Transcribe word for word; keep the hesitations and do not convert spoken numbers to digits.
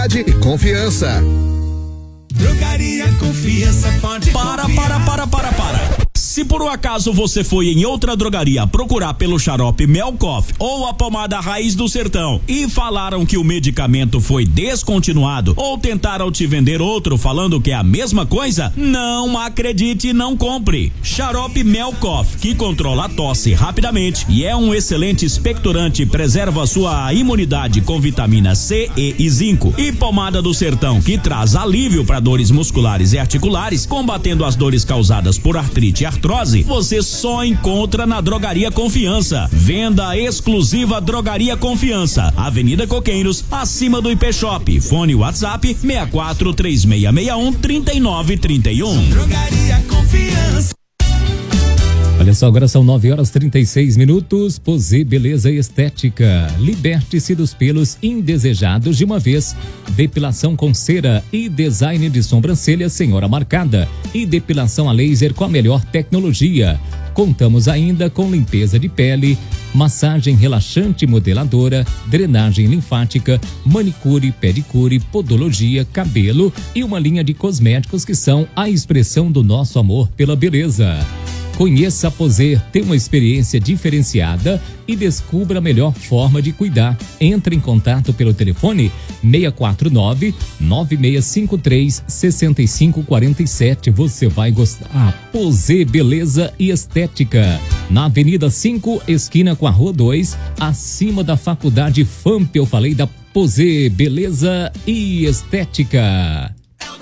qualidade e confiança. Drogaria Confiança, pode Para, confiar. para, para, para, para. Se por um acaso você foi em outra drogaria procurar pelo xarope Melcoff ou a pomada Raiz do Sertão e falaram que o medicamento foi descontinuado ou tentaram te vender outro falando que é a mesma coisa, não acredite e não compre. Xarope Melcoff, que controla a tosse rapidamente e é um excelente expectorante, preserva sua imunidade com vitamina C, E e zinco. E pomada do Sertão, que traz alívio para dores musculares e articulares, combatendo as dores causadas por artrite e artrose, você só encontra na Drogaria Confiança. Venda exclusiva Drogaria Confiança, Avenida Coqueiros, acima do I P Shop. Fone WhatsApp seis quatro três seis seis um, três nove três um. Drogaria Confiança. Olha só, agora são nove horas e trinta e seis minutos. Posê Beleza e Estética. Liberte-se dos pelos indesejados de uma vez. Depilação com cera e design de sobrancelha sem hora marcada. E depilação a laser com a melhor tecnologia. Contamos ainda com limpeza de pele, massagem relaxante modeladora, drenagem linfática, manicure, pedicure, podologia, cabelo e uma linha de cosméticos que são a expressão do nosso amor pela beleza. Conheça a Posê, tenha uma experiência diferenciada e descubra a melhor forma de cuidar. Entre em contato pelo telefone seis quatro nove, nove seis cinco três, seis cinco quatro sete. Você vai gostar. Posê Beleza e Estética. Na Avenida cinco, esquina com a Rua dois, acima da Faculdade F A M P. Eu falei da Posê Beleza e Estética.